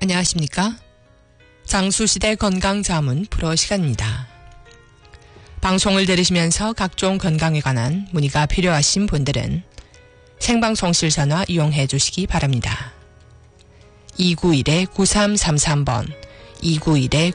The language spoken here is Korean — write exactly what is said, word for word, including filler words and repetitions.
안녕하십니까? 장수시대 건강자문 프로 시간입니다. 방송을 들으시면서 각종 건강에 관한 문의가 필요하신 분들은 생방송실 전화 이용해 주시기 바랍니다. 이구일 구삼삼삼 번, 이구일